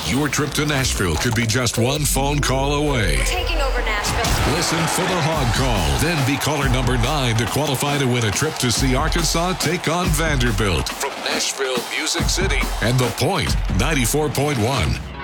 Your trip to Nashville could be just one phone call away. Taking over Nashville. Listen for the Hog Call. Then be caller number 9 to qualify to win a trip to see Arkansas take on Vanderbilt. From Nashville, Music City, and The Point, 94.1.